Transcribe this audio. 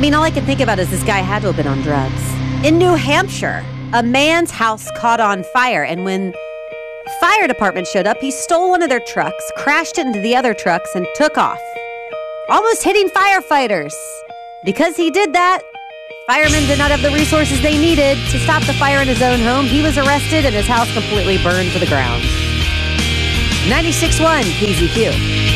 mean, all I can think about is this guy had to have been on drugs. In New Hampshire, a man's house caught on fire, and when the fire department showed up, he stole one of their trucks, crashed it into the other trucks, and took off, almost hitting firefighters. Because he did that, firemen did not have the resources they needed to stop the fire in his own home. He was arrested, and his house completely burned to the ground. 96.1 KZQ.